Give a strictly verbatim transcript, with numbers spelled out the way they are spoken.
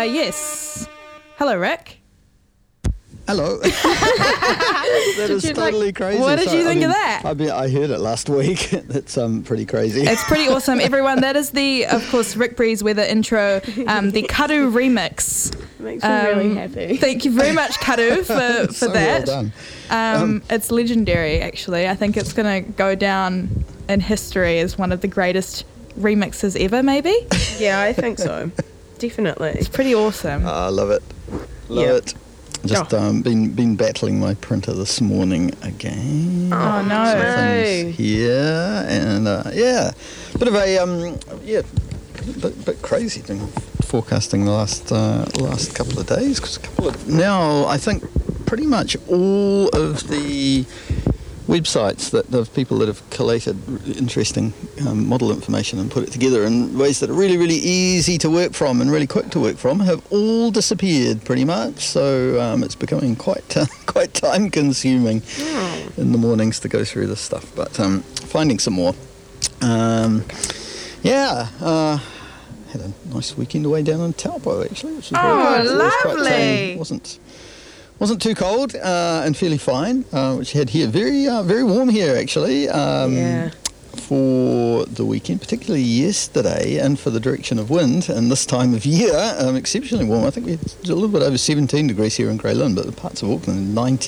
yes. Hello, Rick. Hello. That is totally like, crazy. What did so, you think I mean, of that? I mean, I heard it last week. It's um pretty crazy. It's pretty awesome, everyone. That is the, of course, Rick Breeze weather intro, um, the Kadu remix. Makes me Um, really happy. Thank you very much, Kadu, for, for so that. well done. Um, Um, it's legendary, actually. I think it's going to go down in history as one of the greatest remixes ever, maybe. Yeah, I think so. Definitely. It's pretty awesome. Oh, I love it. Love Yeah. it. Just Oh. um, been been battling my printer this morning again. Oh, no. Some No. things here and uh, yeah, bit of a um, yeah, bit, bit crazy thing. Forecasting the last uh, last couple of days because a couple of now I think pretty much all of the websites that of people that have collated interesting um, model information and put it together in ways that are really really easy to work from and really quick to work from have all disappeared pretty much. So um, it's becoming quite uh, quite time consuming Oh. in the mornings to go through this stuff. But um, finding some more. Um, yeah. Uh, had a nice weekend away down in Taupo actually, which was Oh, very good. It was quite, um, lovely. wasn't wasn't too cold uh, and fairly fine, uh, which you had here. Very uh, very warm here actually. Um, Yeah. For the weekend, particularly yesterday, and for the direction of wind, and this time of year, um, exceptionally warm. I think we had a little bit over seventeen degrees here in Grey Lynn, but the parts of Auckland, nineteen.